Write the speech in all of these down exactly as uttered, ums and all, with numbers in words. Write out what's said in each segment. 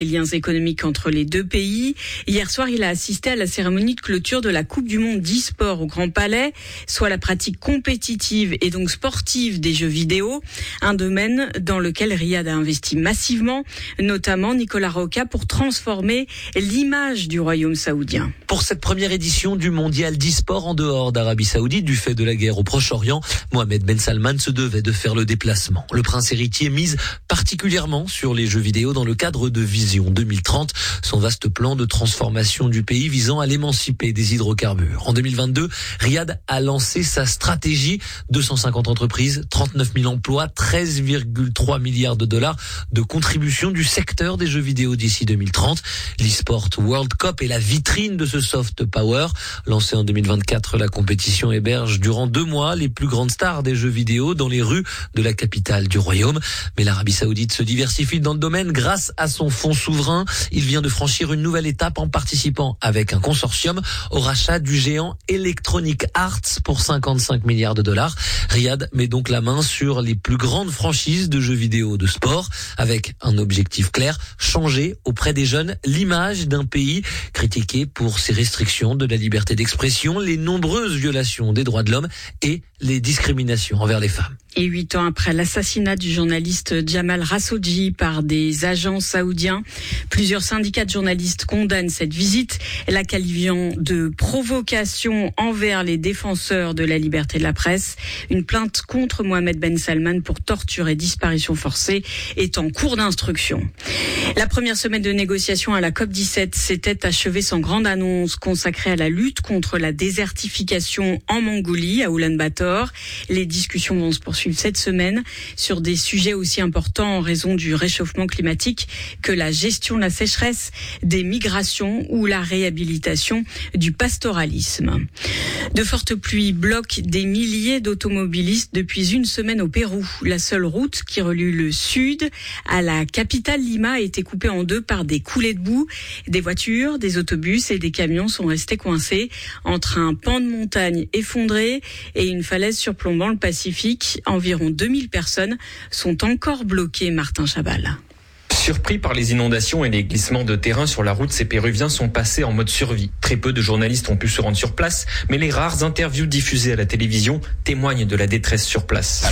les liens économiques entre les deux pays. Hier soir, il a assisté à la cérémonie de clôture de la Coupe du Monde d'e-sport au Grand Palais, soit la pratique compétitive et donc sportive des jeux vidéo, un domaine dans lequel Riyad a investi massivement, notamment Nicolas Roca, pour transformer l'image du royaume saoudien. Pour cette première édition du mondial d'e-sport en dehors d'Arabie Saoudite, du fait de la guerre au Proche-Orient, Mohamed Ben Salman se devait de faire le déplacement. Le prince héritier mise particulièrement sur les jeux vidéo dans le cadre de Vision deux mille trente, son vaste plan de transformation du pays visant à l'émanciper des hydrocarbures. En deux mille vingt-deux, Riyad a lancé sa stratégie, deux cent cinquante entreprises, trente-neuf mille emplois, treize virgule trois milliards de dollars de contribution du secteur des jeux vidéo d'ici deux mille trente. L'eSport World Cup est la vitrine de ce soft power. Lancé en deux mille vingt-quatre, la compétition héberge durant deux mois les plus grandes stars des jeux vidéo dans les rues de la capitale du royaume. Mais l'Arabie Saoudite se diversifie dans le domaine grâce à son fonds souverain. Il vient de franchir une nouvelle étape en participant avec un consortium au rachat du géant Electronic Arts pour cinquante-cinq milliards de dollars. Riyad met donc la main sur les plus grandes franchises de jeux vidéo de sport avec un objectif clair, changer auprès des jeunes l'image d'un pays critiqué pour ses restrictions de la liberté d'expression, les nombreuses violations des droits de l'homme et les discriminations envers les femmes. Et huit ans après l'assassinat du journaliste Jamal Khashoggi par des agents saoudiens, plusieurs syndicats de journalistes condamnent cette visite, la qualifiant de provocation envers les défenseurs de la liberté de la presse. Une plainte contre Mohamed Ben Salman pour torture et disparition forcée est en cours d'instruction. La première semaine de négociation à la COP dix-sept s'était achevée sans grande annonce consacrée à la lutte contre la désertification en Mongolie, à Oulan-Bator. Les discussions vont se poursuivre cette semaine sur des sujets aussi importants en raison du réchauffement climatique que la gestion de la sécheresse, des migrations ou la réhabilitation du pastoralisme. De fortes pluies bloquent des milliers d'automobilistes depuis une semaine au Pérou. La seule route qui relie le sud à la capitale Lima a été coupée en deux par des coulées de boue. Des voitures, des autobus et des camions sont restés coincés entre un pan de montagne effondré et une falaise surplombant le Pacifique. Environ deux mille personnes sont encore bloquées, Martin Chabal. Surpris par les inondations et les glissements de terrain sur la route, ces Péruviens sont passés en mode survie. Très peu de journalistes ont pu se rendre sur place, mais les rares interviews diffusées à la télévision témoignent de la détresse sur place.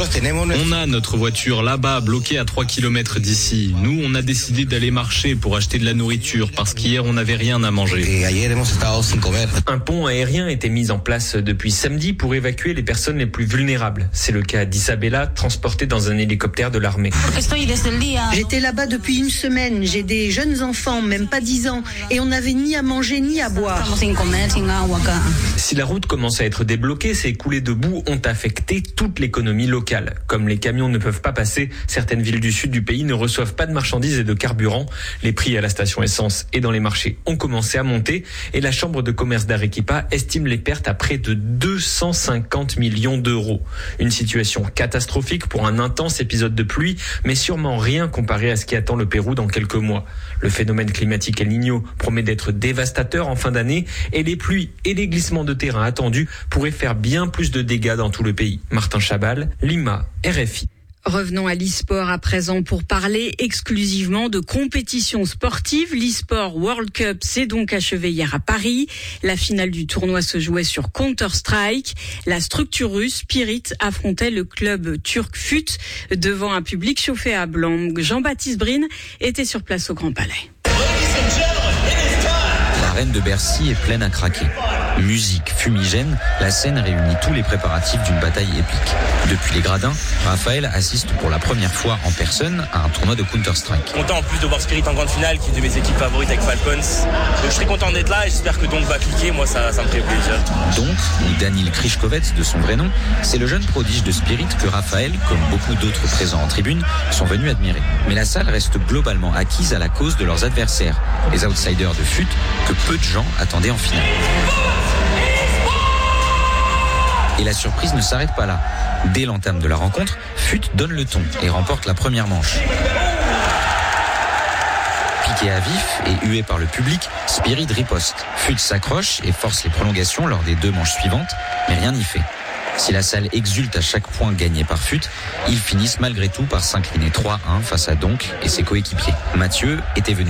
On a notre voiture là-bas, bloquée à trois kilomètres d'ici. Nous, on a décidé d'aller marcher pour acheter de la nourriture, parce qu'hier, on n'avait rien à manger. Un pont aérien a été mis en place depuis samedi pour évacuer les personnes les plus vulnérables. C'est le cas d'Isabella, transportée dans un hélicoptère de l'armée. J'étais là-bas depuis une semaine, j'ai des jeunes enfants, même pas dix ans, et on n'avait ni à manger ni à boire. Si la route commence à être débloquée, ces coulées de boue ont affecté toute l'économie locale. Comme les camions ne peuvent pas passer, certaines villes du sud du pays ne reçoivent pas de marchandises et de carburant. Les prix à la station essence et dans les marchés ont commencé à monter et la chambre de commerce d'Arequipa estime les pertes à près de deux cent cinquante millions d'euros. Une situation catastrophique pour un intense épisode de pluie, mais sûrement rien comparé à ce qui attend le Pérou dans quelques mois. Le phénomène climatique El Niño promet d'être dévastateur en fin d'année et les pluies et les glissements de terrain attendus pourraient faire bien plus de dégâts dans tout le pays. Martin Chabal, Lima, R F I. Revenons à l'e-sport à présent pour parler exclusivement de compétition sportive. L'e-sport World Cup s'est donc achevé hier à Paris. La finale du tournoi se jouait sur Counter-Strike. La structure russe Spirit affrontait le club turc F U T devant un public chauffé à blanc. Jean-Baptiste Brine était sur place au Grand Palais. L'arène de Bercy est pleine à craquer. Musique, fumigène, la scène réunit tous les préparatifs d'une bataille épique. Depuis les gradins, Raphaël assiste pour la première fois en personne à un tournoi de Counter-Strike. Content en plus de voir Spirit en grande finale, qui est une de mes équipes favorites avec Falcons. Donc je serais content d'être là et j'espère que Donk va cliquer, moi ça, ça me fait plaisir. Donk, ou Danil Krichkovets de son vrai nom, c'est le jeune prodige de Spirit que Raphaël, comme beaucoup d'autres présents en tribune, sont venus admirer. Mais la salle reste globalement acquise à la cause de leurs adversaires, les outsiders de F U T, que peu de gens attendaient en finale. Et la surprise ne s'arrête pas là. Dès l'entame de la rencontre, F U T donne le ton et remporte la première manche. Piqué à vif et hué par le public, Spirit riposte. F U T s'accroche et force les prolongations lors des deux manches suivantes, mais rien n'y fait. Si la Salle exulte à chaque point gagné par Fut, ils finissent malgré tout par s'incliner trois un face à Donk et ses coéquipiers. Mathieu était venu